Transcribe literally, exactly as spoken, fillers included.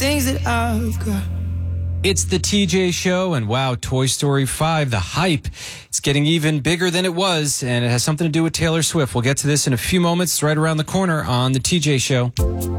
things that I've got. It's the T J Show, and wow, Toy Story five, the hype, it's getting even bigger than it was, and it has something to do with Taylor Swift. We'll get to this in a few moments, right around the corner on the T J Show.